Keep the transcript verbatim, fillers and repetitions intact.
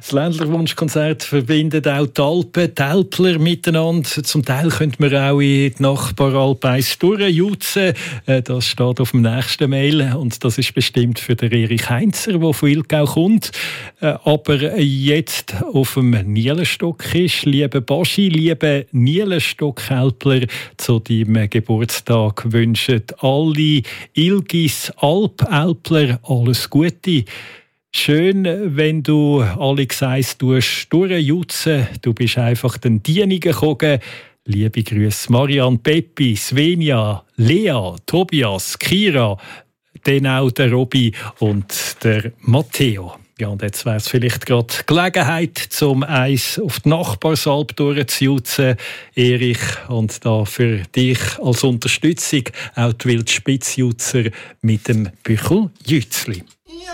Das Ländlerwunschkonzert verbindet auch die Alpen, die Älpler miteinander. Zum Teil könnte man auch in die Nachbaralp eins durchjutzen. Das steht auf dem nächsten Mail und das ist bestimmt für den Erich Heinzer, der von Ilgau kommt. Aber jetzt auf dem Nielenstock ist. Liebe Baschi, liebe Nielenstock-Älpler, zu deinem Geburtstag wünschen alle Ilgis Alp-Älpler alles Gute. Schön, wenn du Alex sagst, du hast durchjutzen. Du bist einfach den Dienungen gekommen. Liebe Grüße Marianne, Peppi, Svenja, Lea, Tobias, Kira, dann auch der Robby und der Matteo. Ja, und jetzt wäre es vielleicht gerade Gelegenheit, zum eins auf die Nachbarsalp durchzujutzen, Erich. Und da für dich als Unterstützung auch die Wildspitzjutzer mit dem Büchel Jützli.